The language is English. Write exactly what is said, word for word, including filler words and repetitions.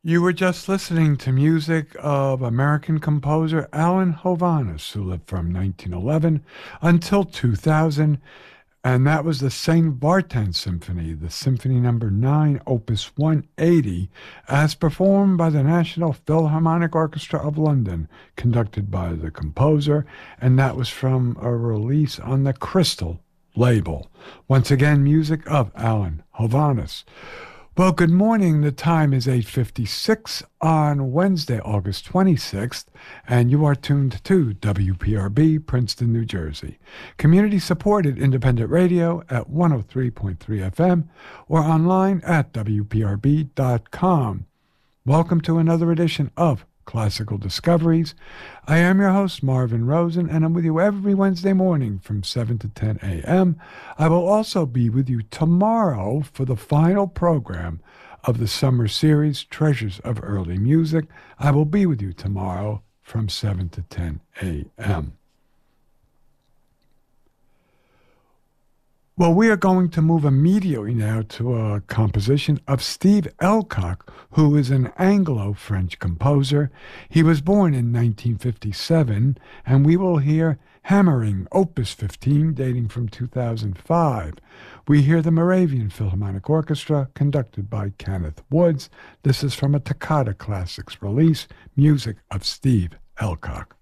You were just listening to music of American composer Alan Hovhaness, who lived from nineteen eleven until two thousand, and that was the Saint Vartan Symphony, the Symphony Number nine, Opus one eighty, as performed by the National Philharmonic Orchestra of London, conducted by the composer, and that was from a release on the Crystal label. Once again, music of Alan Hovhaness. Well, good morning. The time is eight fifty-six on Wednesday, August twenty-sixth, and you are tuned to W P R B, Princeton, New Jersey. Community-supported independent radio at one oh three point three F M or online at W P R B dot com. Welcome to another edition of Classical Discoveries. I am your host, Marvin Rosen, and I'm with you every Wednesday morning from seven to ten a.m. I will also be with you tomorrow for the final program of the summer series, Treasures of Early Music. I will be with you tomorrow from seven to ten a.m. Well, we are going to move immediately now to a composition of Steve Elcock, who is an Anglo-French composer. He was born in nineteen fifty-seven, and we will hear Hammering, Opus fifteen, dating from two thousand five. We hear the Moravian Philharmonic Orchestra, conducted by Kenneth Woods. This is from a Toccata Classics release, music of Steve Elcock.